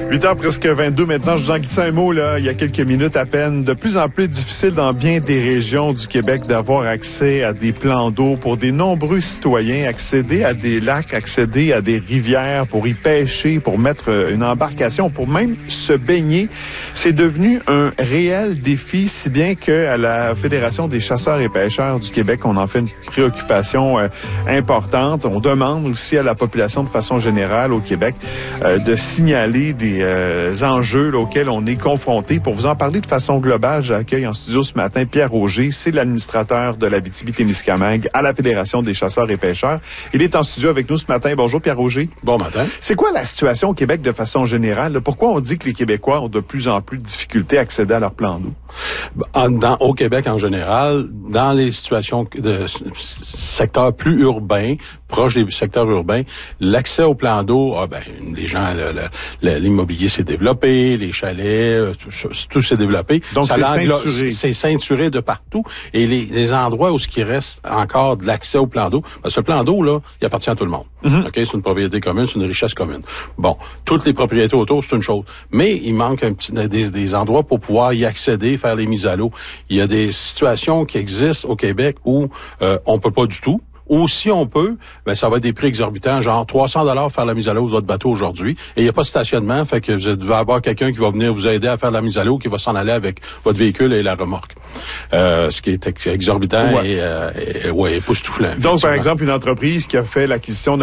8h presque 22 maintenant, je vous en glisse un mot là, il y a quelques minutes à peine. De plus en plus difficile dans bien des régions du Québec d'avoir accès à des plans d'eau pour des nombreux citoyens, accéder à des lacs, accéder à des rivières pour y pêcher, pour mettre une embarcation, pour même se baigner. C'est devenu un réel défi, si bien qu'à la Fédération des chasseurs et pêcheurs du Québec, on en fait une préoccupation importante. On demande aussi à la population de façon générale au Québec de signaler des enjeux là, auxquels on est confronté. Pour vous en parler de façon globale, j'accueille en studio ce matin Pierre Auger, c'est l'administrateur de l'Abitibi-Témiscamingue à la Fédération des chasseurs et pêcheurs. Il est en studio avec nous ce matin. Bonjour Pierre Auger. Bon matin. C'est quoi la situation au Québec de façon générale? Là? Pourquoi on dit que les Québécois ont de plus en plus de difficultés à accéder à leur plan d'eau? Au Québec en général, dans les situations de secteurs plus urbains, proches des secteurs urbains, l'accès au plan d'eau, les gens, l'immobilier s'est développé, les chalets, tout s'est développé. Donc c'est ceinturé de partout. Et les endroits où ce qui reste encore de l'accès au plan d'eau, parce que le plan d'eau, là, il appartient à tout le monde. Mm-hmm. OK? C'est une propriété commune, c'est une richesse commune. Bon. Toutes les propriétés autour, c'est une chose. Mais il manque des endroits pour pouvoir y accéder, faire les mises à l'eau. Il y a des situations qui existent au Québec où on peut pas du tout. Ou si on peut, ça va être des prix exorbitants, genre 300 $ faire la mise à l'eau de votre bateau aujourd'hui. Et il n'y a pas de stationnement, fait que vous devez avoir quelqu'un qui va venir vous aider à faire la mise à l'eau, qui va s'en aller avec votre véhicule et la remorque. Ce qui est exorbitant et époustouflant. Donc, par exemple, une entreprise qui a fait l'acquisition